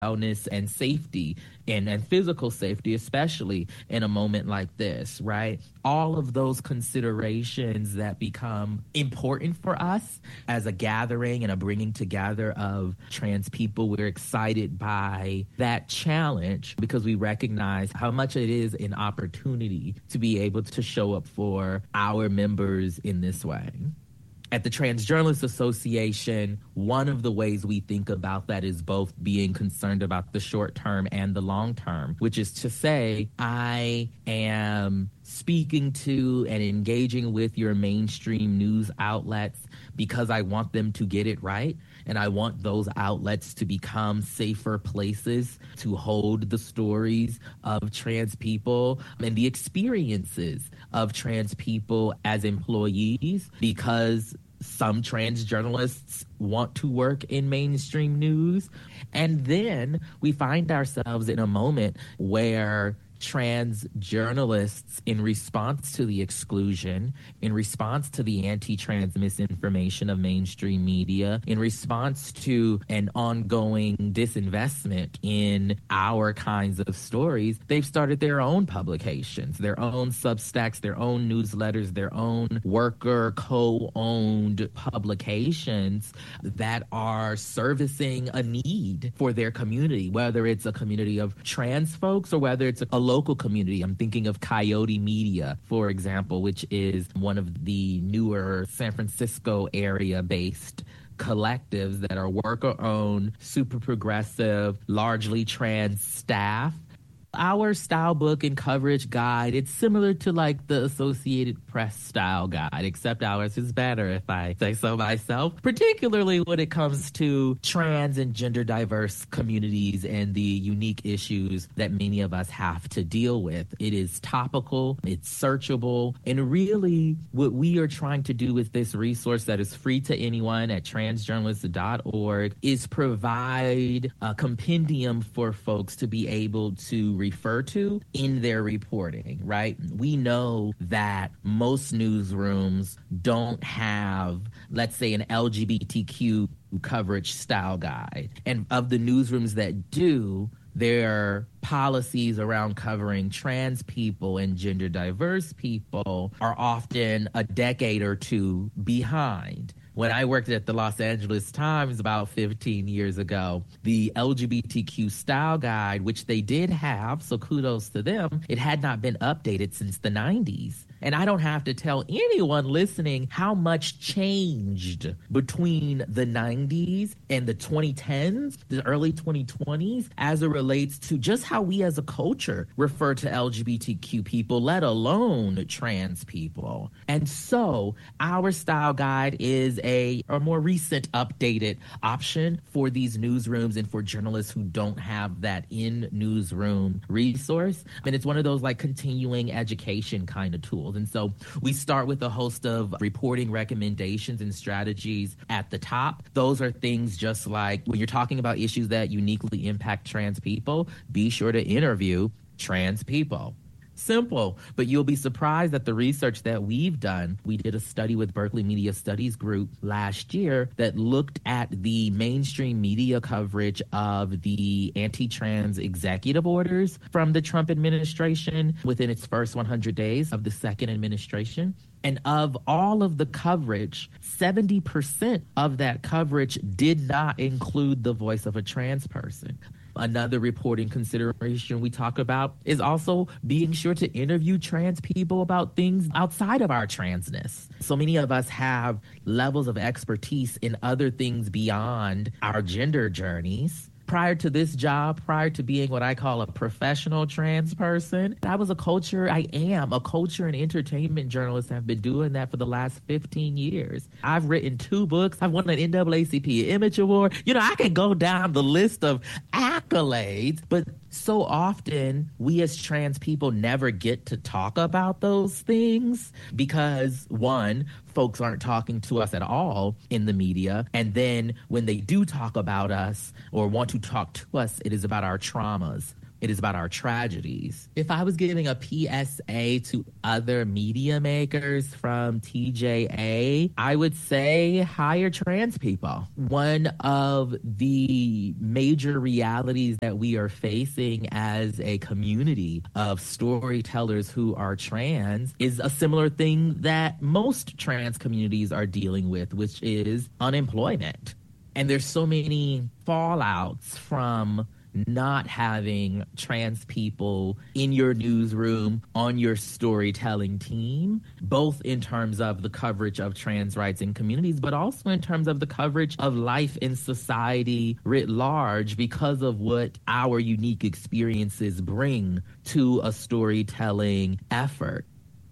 wellness and safety and physical safety, especially in a moment like this, right? All of those considerations that become important for us as a gathering and a bringing together of trans people. We're excited by that challenge because we recognize how much it is an opportunity to be able to show up for our members in this way. At the Trans Journalists Association, one of the ways we think about that is both being concerned about the short term and the long term, which is to say, I am speaking to and engaging with your mainstream news outlets because I want them to get it right. And I want those outlets to become safer places to hold the stories of trans people and the experiences of trans people as employees, because some trans journalists want to work in mainstream news. And then we find ourselves in a moment where trans journalists, in response to the exclusion, in response to the anti-trans misinformation of mainstream media, in response to an ongoing disinvestment in our kinds of stories, they've started their own publications, their own Substacks, their own newsletters, their own worker co-owned publications that are servicing a need for their community, whether it's a community of trans folks or whether it's a local community. I'm thinking of Coyote Media, for example, which is one of the newer San Francisco area-based collectives that are worker-owned, super progressive, largely trans staff. Our style book and coverage guide, it's similar to like the Associated Press style guide, except ours is better, if I say so myself, particularly when it comes to trans and gender diverse communities and the unique issues that many of us have to deal with. It is topical, it's searchable, and really what we are trying to do with this resource that is free to anyone at transjournalists.org is provide a compendium for folks to be able to refer to in their reporting, right? We know that most newsrooms don't have, let's say, an LGBTQ coverage style guide. And of the newsrooms that do, their policies around covering trans people and gender diverse people are often a decade or two behind. When I worked at the Los Angeles Times about 15 years ago, the LGBTQ style guide, which they did have, so kudos to them, it had not been updated since the 90s. And I don't have to tell anyone listening how much changed between the 90s and the 2010s, the early 2020s, as it relates to just how we as a culture refer to LGBTQ people, let alone trans people. And so our style guide is a more recent updated option for these newsrooms and for journalists who don't have that in-newsroom resource. And it's one of those like continuing education kind of tools. And so we start with a host of reporting recommendations and strategies at the top. Those are things just like when you're talking about issues that uniquely impact trans people, be sure to interview trans people. Simple, but you'll be surprised at the research that we've done. We did a study with Berkeley Media Studies Group last year that looked at the mainstream media coverage of the anti-trans executive orders from the Trump administration within its first 100 days of the second administration. And of all of the coverage, 70% of that coverage did not include the voice of a trans person. Another reporting consideration we talk about is also being sure to interview trans people about things outside of our transness. So many of us have levels of expertise in other things beyond our gender journeys. Prior to this job, prior to being what I call a professional trans person, I am a culture and entertainment journalist. Have been doing that for the last 15 years. I've written 2 books. I've won an NAACP Image Award. I can go down the list of accolades, but so often we as trans people never get to talk about those things because, one, folks aren't talking to us at all in the media. And then when they do talk about us or want to talk to us, it is about our traumas. It is about our tragedies. If I was giving a PSA to other media makers from TJA, I would say hire trans people. One of the major realities that we are facing as a community of storytellers who are trans is a similar thing that most trans communities are dealing with, which is unemployment. And there's so many fallouts from not having trans people in your newsroom, on your storytelling team, both in terms of the coverage of trans rights in communities, but also in terms of the coverage of life in society writ large because of what our unique experiences bring to a storytelling effort.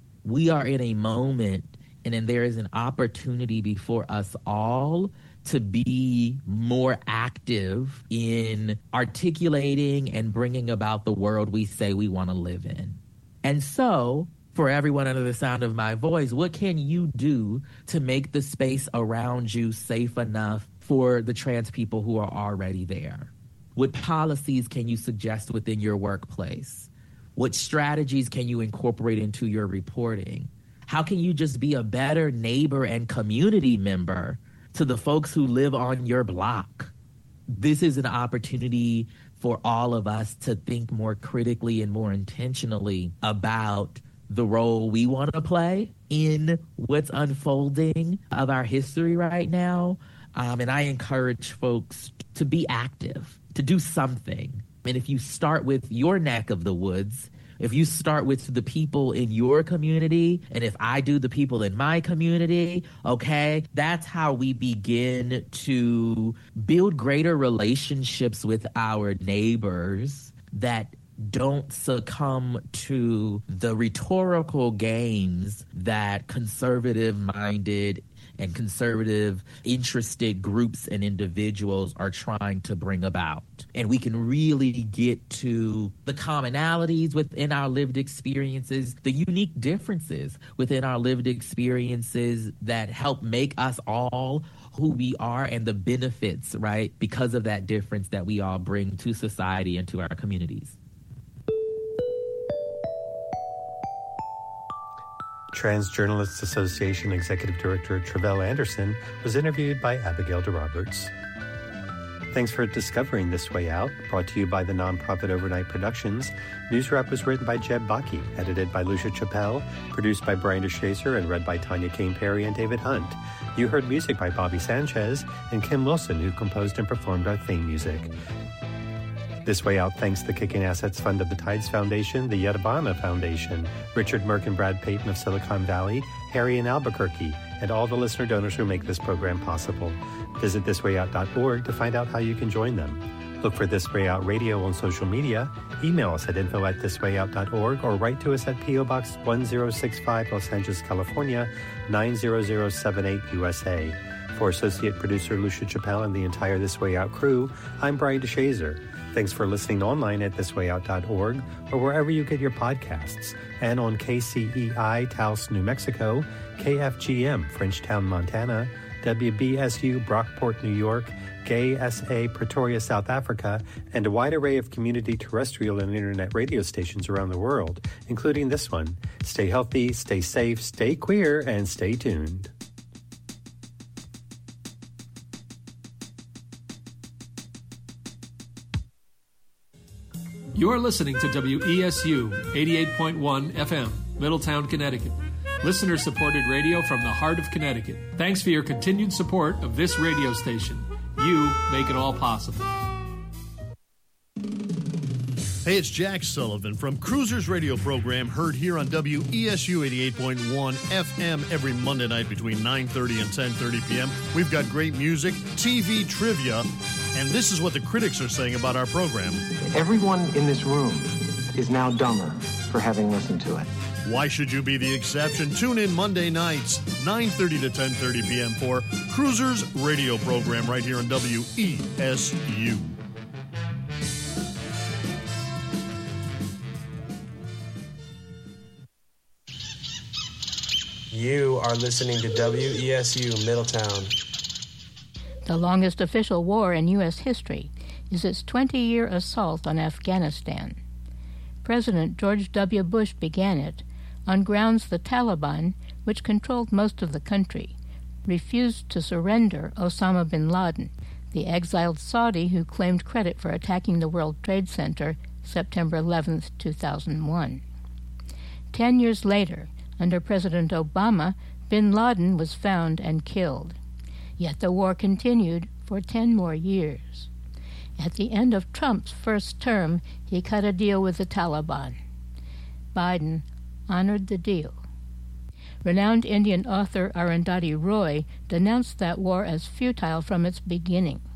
We are in a moment, and then there is an opportunity before us all to be more active in articulating and bringing about the world we say we want to live in. And so, for everyone under the sound of my voice, what can you do to make the space around you safe enough for the trans people who are already there? What policies can you suggest within your workplace? What strategies can you incorporate into your reporting? How can you just be a better neighbor and community member to the folks who live on your block? This is an opportunity for all of us to think more critically and more intentionally about the role we want to play in what's unfolding of our history right now. And I encourage folks to be active, to do something. And if you start with your neck of the woods, if you start with the people in your community, and if I do the people in my community, okay, that's how we begin to build greater relationships with our neighbors that don't succumb to the rhetorical games that conservative-minded and conservative interested groups and individuals are trying to bring about. And we can really get to the commonalities within our lived experiences, the unique differences within our lived experiences that help make us all who we are, and the benefits, right, because of that difference that we all bring to society and to our communities. Trans Journalists Association Executive Director Travell Anderson was interviewed by Abigail DeRoberts. Thanks for discovering This Way Out, brought to you by the nonprofit Overnight Productions. News Wrap was written by Jeb Bakke, edited by Lucia Chappelle, produced by Brian DeShazer, and read by Tanya Kane Perry and David Hunt. You heard music by Bobby Sanchez and Kim Wilson, who composed and performed our theme music. This Way Out thanks the Kicking Assets Fund of the Tides Foundation, the Yadabana Foundation, Richard Merck and Brad Payton of Silicon Valley, Harry in Albuquerque, and all the listener donors who make this program possible. Visit thiswayout.org to find out how you can join them. Look for This Way Out Radio on social media, email us at info@thiswayout.org, or write to us at P.O. Box 1065, Los Angeles, California, 90078 USA. For Associate Producer Lucia Chappelle and the entire This Way Out crew, I'm Brian DeShazer. Thanks for listening online at thiswayout.org or wherever you get your podcasts, and on KCEI Taos, New Mexico, KFGM Frenchtown, Montana, WBSU Brockport, New York, KSA Pretoria, South Africa, and a wide array of community terrestrial and internet radio stations around the world, including this one. Stay healthy, stay safe, stay queer, and stay tuned. You're listening to WESU 88.1 FM, Middletown, Connecticut. Listener-supported radio from the heart of Connecticut. Thanks for your continued support of this radio station. You make it all possible. Hey, it's Jack Sullivan from Cruisers Radio program, heard here on WESU 88.1 FM every Monday night between 9:30 and 10:30 p.m. We've got great music, TV trivia, and this is what the critics are saying about our program. Everyone in this room is now dumber for having listened to it. Why should you be the exception? Tune in Monday nights, 9:30 to 10:30 p.m. for Cruisers Radio program right here on WESU. You are listening to WESU Middletown. The longest official war in U.S. history. is its 20-year assault on Afghanistan. President George W. Bush began it on grounds the Taliban, which controlled most of the country, refused to surrender Osama bin Laden, the exiled Saudi who claimed credit for attacking the World Trade Center September 11, 2001. 10 years later, under President Obama, bin Laden was found and killed. Yet the war continued for 10 more years. At the end of Trump's first term, he cut a deal with the Taliban. Biden honored the deal. Renowned Indian author Arundhati Roy denounced that war as futile from its beginning.